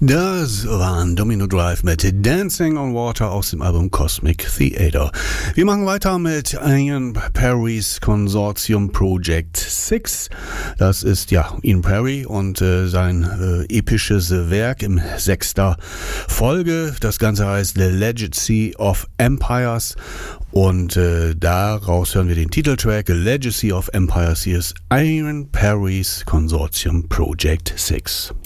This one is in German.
Das waren Domino Drive mit Dancing on Water aus dem Album Cosmic Theater. Wir machen weiter mit Ian Parry's Consortium Project 6. Das ist Ian Parry und sein episches Werk im 6. Folge. Das Ganze heißt The Legacy of Empires und daraus hören wir den Titeltrack Legacy of Empires. Hier ist Ian Parry's Consortium Project 6.